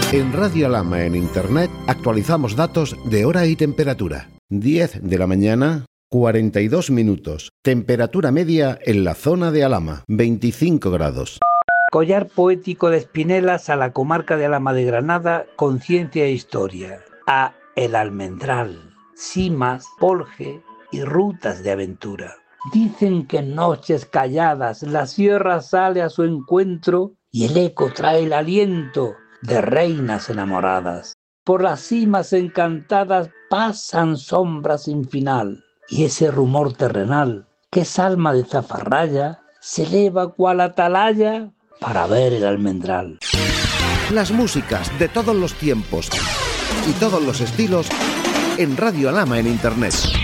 En Radio Alhama en Internet actualizamos datos de hora y temperatura. 10 de la mañana, 42 minutos. Temperatura media en la zona de Alhama, 25 grados. Collar poético de Espinelas a la comarca de Alhama de Granada con ciencia e historia. A El Almendral, cimas, polje y rutas de aventura. Dicen que en noches calladas la sierra sale a su encuentro y el eco trae el aliento de reinas enamoradas. Por las cimas encantadas pasan sombras sin final y ese rumor terrenal que es alma de zafarraya se eleva cual atalaya para ver el almendral. Las músicas de todos los tiempos y todos los estilos en Radio Alhama en Internet.